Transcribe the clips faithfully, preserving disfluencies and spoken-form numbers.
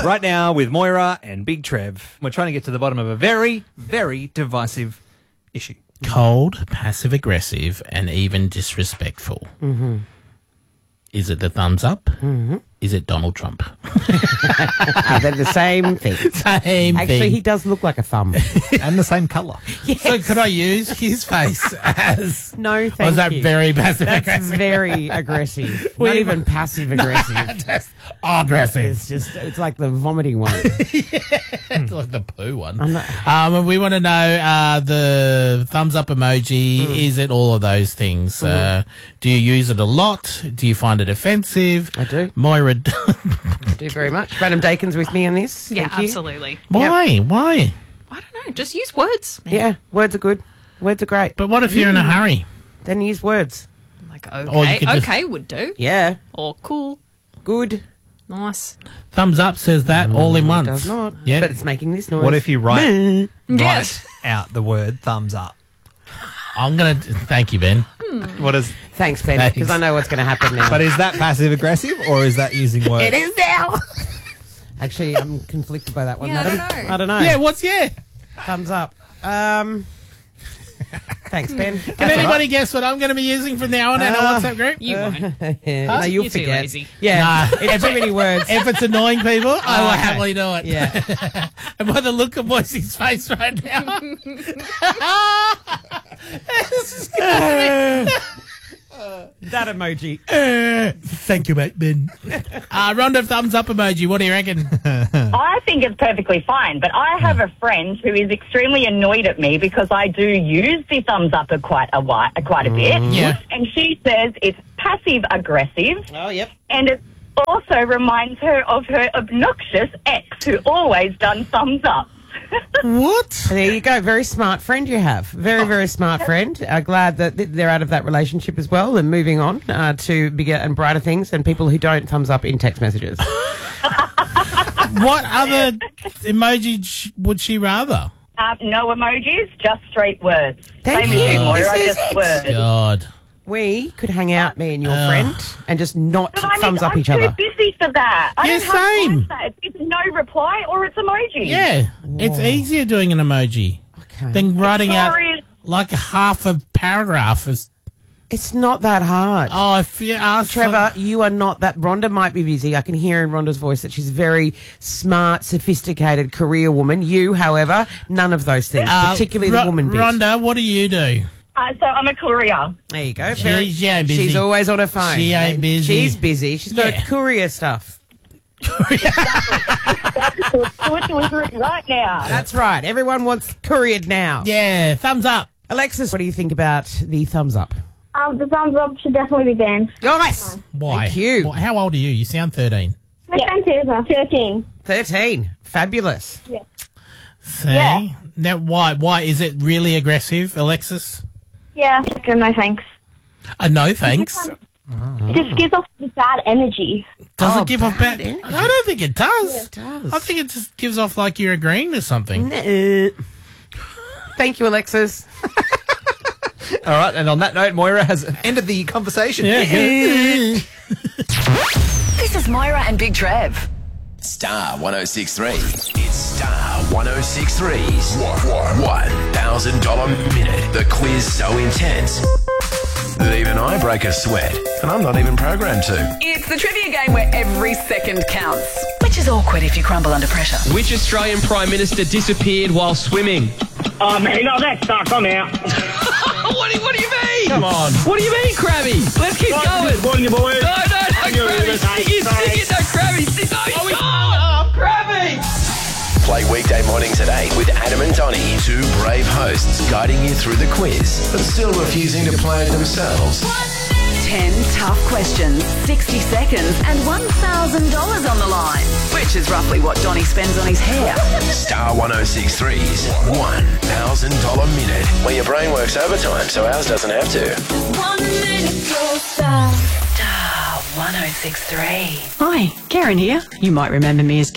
Right now with Moira and Big Trev, we're trying to get to the bottom of a very, very divisive issue. Cold, passive-aggressive, and even disrespectful. Mm-hmm. Is it the thumbs up? Mm-hmm. Is it Donald Trump? They're the same thing. Same Actually, thing. he does look like a thumb. And the same colour. Yes. So could I use his face as... No, thank Or is that you. very That's passive-aggressive? very aggressive. We- Not even passive-aggressive. That's aggressive. It's just, it's like the vomiting one. It's like the poo one. I'm not- Um, and we want to know uh, the thumbs up emoji. Mm. Is it all of those things? Mm-hmm. Uh, do you use it a lot? Do you find it offensive? I do. Moira, Thank you very much. Madam Dakin's with me on this. Yeah, Thank you. absolutely. why? Why? I don't know. Just use words. man. Yeah, words are good. Words are great. But what if you're in a hurry? Then use words. Like, Or you okay, could just- okay would do. Yeah, Or cool, good. nice. Thumbs up says that all in once. It does not. Yeah. But it's making this noise. What if you write, Yes. write out the word thumbs up? I'm going to... Thank you, Ben. What is? Thanks, Ben, Thanks. because I know what's going to happen now. But is that passive aggressive or is that using words? it is now. Actually, I'm conflicted by that one, Yeah, I madam. don't know. I don't know. Yeah, what's yeah? Thumbs up. Um, thanks, Ben. Can anybody guess what I'm going to be using from now on in our Uh, WhatsApp group? You won't. Yeah, no, you'll You're too forget. lazy. Yeah, Nah. it's too many words. If it's annoying people, I will Okay. happily do it. Yeah. And by the look of Moisey's face right now. This is gonna That emoji. be- Thank you, mate, Ben. Uh, Rhonda, thumbs up emoji. What do you reckon? I think it's perfectly fine, but I have a friend who is extremely annoyed at me because I do use the thumbs up a quite a while, quite a bit. Yeah. And she says it's passive aggressive, Oh, yep. and it also reminds her of her obnoxious ex who always done thumbs up. What? There you go. Very smart friend you have. Very, very smart friend. Uh, glad that th- they're out of that relationship as well and moving on uh, to bigger and brighter things and people who don't thumbs up in text messages. What other emoji sh- would she rather? Um, no emojis, just straight words. Thank Same as you. you, Moira, This is just it. words. God. We could hang out, me and your Uh. friend, and just not But I mean, thumbs up I'm each other. too busy for that. I Yeah, don't have time same. for that. It's no reply or it's emoji. Yeah, it's easier doing an emoji Okay. than writing out Sorry. like half a paragraph. Is, It's not that hard. oh, if you ask Trevor, you are not that. Rhonda might be busy. I can hear in Rhonda's voice that she's a very smart, sophisticated career woman. You, however, none of those things, Uh, particularly Ro- the woman bit. Rhonda, what do you do? Uh, so I'm a courier. There you go. She- Very- she ain't busy. She's always on her phone. She ain't busy. She's busy. She's got Yeah. courier stuff. Do it deliver it right now. That's right. Everyone wants couriered now. Yeah, thumbs up. Alexis, what do you think about the thumbs up? Um, the thumbs up should definitely be banned. Nice. Why? Thank you. Why- How old are you? You sound thirteen. My friend Tessa, thirteen. thirteen. Fabulous. See? Yeah. Now, why? Why is it really aggressive, Alexis? Yeah. No thanks. Uh, no, thanks. It just gives off the bad energy. Does Oh, it give off bad bad? energy. I don't think it does. It does. I think it just gives off like you're agreeing to something. Nuh. Thank you, Alexis. All right, and on that note, Moira has ended the conversation. Yeah, good. This is Moira and Big Trev. Star one oh six three. It's Star one oh six three's one thousand dollars minute. The quiz so intense that even I break a sweat, and I'm not even programmed to. It's the trivia game where every second counts, which is awkward if you crumble under pressure. Which Australian Prime Minister disappeared while swimming? Oh, man, no, that's stuck. I'm out. what, do you, what do you mean? Come on. What do you mean, Krabby? Let's keep going. Good morning, boys. No, no, no, You're Krabby. gonna Stick say it, sorry. stick it, no, Krabby. Stick it. Oh, oh, Krabby. Play weekday mornings at eight with Adam and Donnie, two brave hosts guiding you through the quiz, but still refusing to play it themselves. Ten tough questions, sixty seconds, and one thousand dollars on the line, which is roughly what Donnie spends on his hair. Star one oh six three's one thousand dollars minute, where your brain works overtime so ours doesn't have to. One minute Star one oh six three. Hi, Karen here. You might remember me as Kev.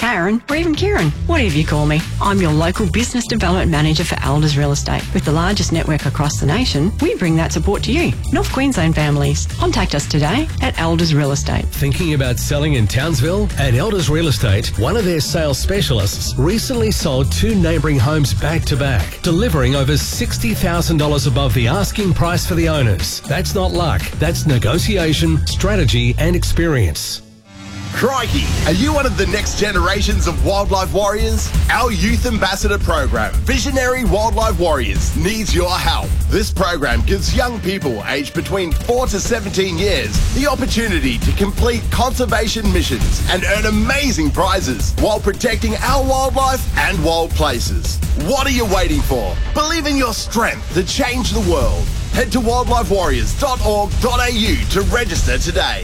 Karen, or even Kieran, whatever you call me. I'm your local business development manager for Elders Real Estate. With the largest network across the nation, we bring that support to you, North Queensland families. Contact us today at Elders Real Estate. Thinking about selling in Townsville? At Elders Real Estate, one of their sales specialists recently sold two neighbouring homes back to back, delivering over sixty thousand dollars above the asking price for the owners. That's not luck, that's negotiation, strategy and experience. Crikey, are you one of the next generations of wildlife warriors? Our Youth Ambassador program, Visionary Wildlife Warriors, needs your help. This program gives young people aged between four to seventeen years the opportunity to complete conservation missions and earn amazing prizes while protecting our wildlife and wild places. What are you waiting for? Believe in your strength to change the world. Head to wildlife warriors dot org dot a u to register today.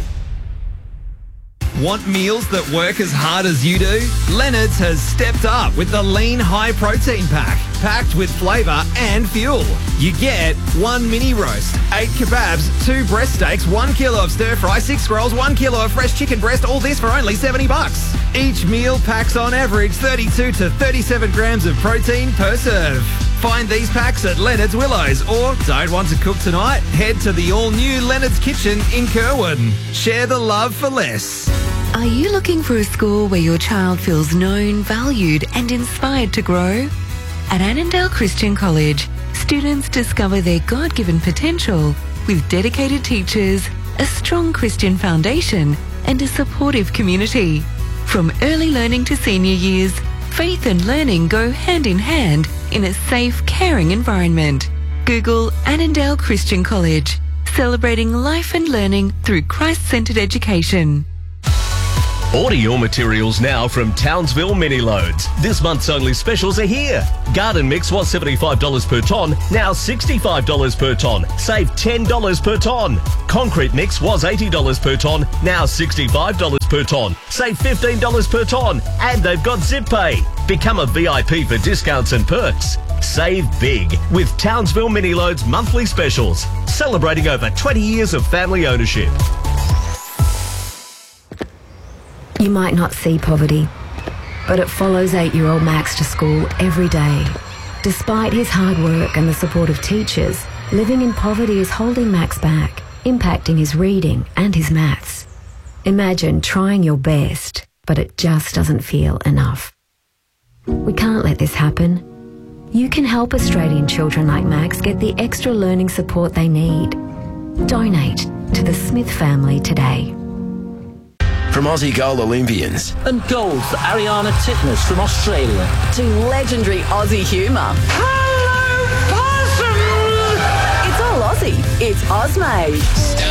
Want meals that work as hard as you do? Leonard's has stepped up with the Lean High Protein Pack, packed with flavour and fuel. You get one mini roast, eight kebabs, two breast steaks, one kilo of stir fry, six rolls, one kilo of fresh chicken breast, all this for only seventy bucks. Each meal packs on average thirty-two to thirty-seven grams of protein per serve. Find these packs at Leonard's Willows, or don't want to cook tonight? Head to the all-new Leonard's Kitchen in Kerwin. Share the love for less. Are you looking for a school where your child feels known, valued and inspired to grow? At Annandale Christian College, students discover their God-given potential with dedicated teachers, a strong Christian foundation and a supportive community. From early learning to senior years, faith and learning go hand in hand in a safe, caring environment. Google Annandale Christian College, celebrating life and learning through Christ-centered education. Order your materials now from Townsville Mini Loads. This month's only specials are here. Garden mix was seventy-five dollars per tonne, now sixty-five dollars per tonne. Save ten dollars per tonne. Concrete mix was eighty dollars per tonne, now sixty-five dollars per tonne. Save fifteen dollars per tonne. And they've got Zip Pay. Become a V I P for discounts and perks. Save big with Townsville Mini Loads monthly specials. Celebrating over twenty years of family ownership. You might not see poverty, but it follows eight-year-old Max to school every day. Despite his hard work and the support of teachers, living in poverty is holding Max back, impacting his reading and his maths. Imagine trying your best, but it just doesn't feel enough. We can't let this happen. You can help Australian children like Max get the extra learning support they need. Donate to the Smith family today. From Aussie goal Olympians. And gold for Ariana Titmus from Australia. To legendary Aussie humour. Hello, possum! It's all Aussie. It's Ozmade.